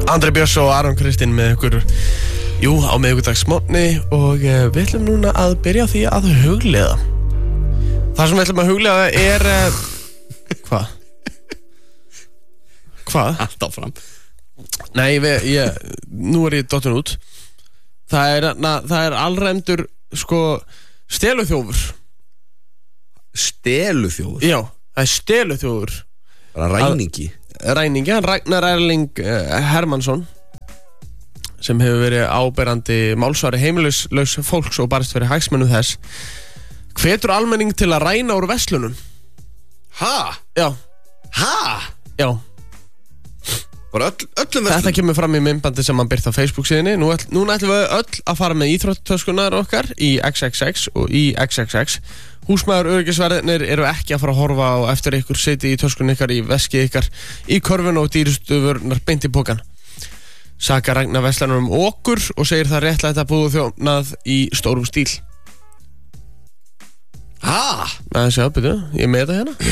Andri Björns og Aron Kristinn með ykkur á miðvikudagsmorgni og við ætlum núna að byrja á því að hugleiða. Það sem við ætlum að hugleiða er Hvað? Allt áfram. Nei, nú ég dottinn út. Það er alræmdur steluþjófur. Steluþjófur? Já, það er steluþjófur. Bara ræningi. Ræningi, hann Ragnar Erling Hermannsson sem hefur verið áberandi málsvari heimilislaus fólks og barist fyrir hagsmunum þess hvetur almenning til að ræna úr verslunum. Ha? Já. Ha? Já. Bara öllum verslunum? Þetta kemur fram í myndbandi sem hann byrt á Facebook síðunni. Núna ætlum við öll að fara með íþróttatöskunar okkar í XXX og í XXX. Húsmæður öryggisverðirnir eru ekki að fara að horfa á eftir ykkur, setja í töskunni ykkar, í veskið ykkar, í körfuna og dýrustu vörurnar beint í pokan. Saka Ragnar verslanur okkur og segir það réttlætt að búðu þjónað í stórum stíl. Ha? Það sé ábyrðu, ég með þetta hérna.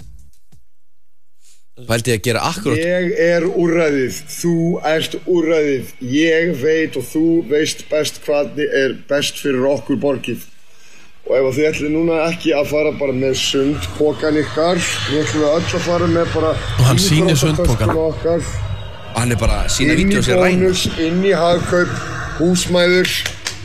Vældi ég að gera akkurat. Ég er úrræðið, þú ert úrræðið, ég veit og þú veist best hvað er best fyrir okkur borgið. Og ef þið ætlum núna ekki að fara bara með sundpokan ykkar, við ætlum öll að fara með bara og hann sýnir sundpokan okkar. Og hann er bara að sýna vídeó sér ræn. Inn í bónus, inn í hagkaup, húsmæður.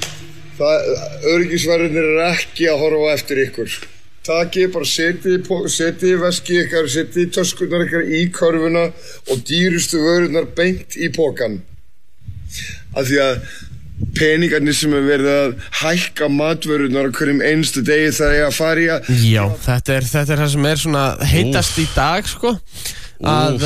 Öryggisverðirnir er ekki að horfa eftir ykkur. Takið bara setið í veskið ykkar, setið í töskurnar ykkar í körfuna og dýrustu vörurnar beint í pokan. Af því að peningarnir sem er verið að hækka matvörunar á hverjum einstu degi það er að fara í að... Já, þetta er það sem er svona heitast í dag, að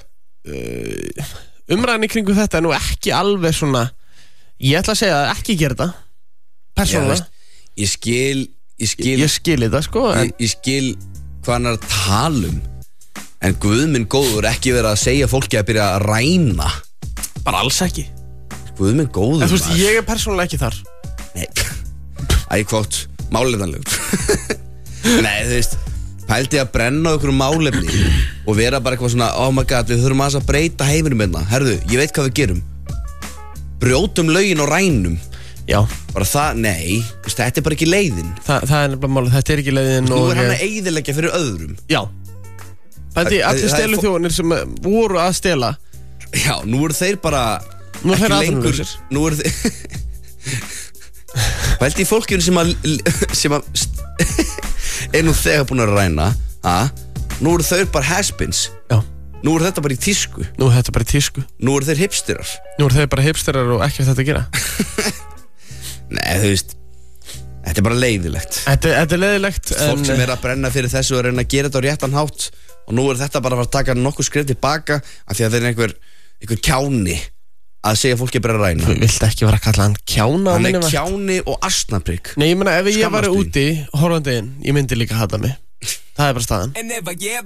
umræðan í kringu þetta er nú ekki alveg svona, ég ætla að segja að ekki gera þetta, persónulega. Ég skil þetta, ég skil hvað hann er að tala en Guð minn góður ekki verið að segja fólki að byrja að ræna. Bara alls ekki. Guð minn góður. En þú veist, ég er persónulega ekki þar. Nei. Ækvátt, málefnanlegur. Nei, þú veist, pældi að brenna á einhverju málefni og vera bara eitthvað svona, oh my god, við þurfum að breyta heiminum hérna. Herðu, ég veit hvað við gerum. Brjótum lögin og rænum. Já. Bara það, nei, þetta er bara ekki leiðin. Það er nefnilega málið, þetta er ekki leiðin. Nú er hann að eyðileggja fyrir öðrum. Já. Allir steluþjófarnir sem voru að stela. Já, nú eru þeir bara... Nú er þeir atvinnulausir. Nú eru þeir... Pældi í fólkinu sem að er nú þegar búin að ræna. Nú eru þau bara has-beens. Já. Nú er þetta bara í tísku. Nú eru þeir hipsterar. Nú eru þeir bara hipsterar og ekki þetta að gera. Nei, þú veist, þetta er bara leiðilegt. Þetta er leiðilegt. Fólk sem er að brenna fyrir þessu og reyna að gera þetta á réttan hátt. Og nú er þetta bara að fara að taka nokkuð skref tilbaka af því að þeir er einhver kjáni að segja fólki að byrja að ræna. Þú vilt ekki vera að kalla hann kjána? Hann er kjáni og asnaprygg. Nei, ég meina ef ég var úti horfandi inn, ég myndi líka hata mig. Það er bara staðan.